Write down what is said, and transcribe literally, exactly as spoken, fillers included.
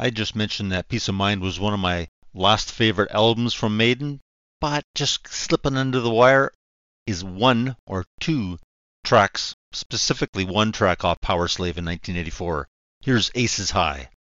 I just mentioned that Peace of Mind was one of my last favorite albums from Maiden, but just slipping under the wire is one or two tracks, specifically one track off Power Slave in nineteen eighty-four. Here's Aces High.